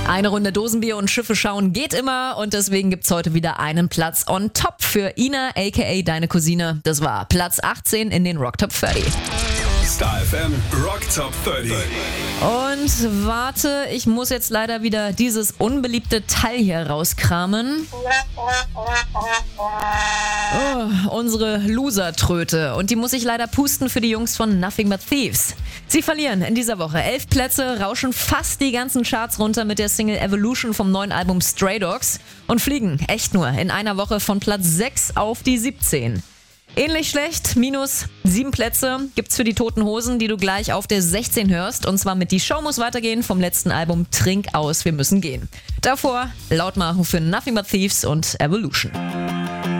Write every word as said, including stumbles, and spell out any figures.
Eine Runde Dosenbier und Schiffe schauen geht immer und deswegen gibt's heute wieder einen Platz on top für Ina, aka deine Cousine. Das war Platz achtzehn in den Rock Top dreißig. Star F M Rock Top dreißig. Und warte, ich muss jetzt leider wieder dieses unbeliebte Teil hier rauskramen. Oh, unsere Loser-Tröte. Und die muss ich leider pusten für die Jungs von Nothing But Thieves. Sie verlieren in dieser Woche elf Plätze, rauschen fast die ganzen Charts runter mit der Single Evolution vom neuen Album Stray Dogs und fliegen echt nur in einer Woche von Platz sechs auf die siebzehn. Ähnlich schlecht, minus sieben Plätze gibt's für die Toten Hosen, die du gleich auf der sechzehn hörst. Und zwar mit Die Show muss weitergehen vom letzten Album Trink aus, wir müssen gehen. Davor laut machen für Nothing But Thieves und Evolution.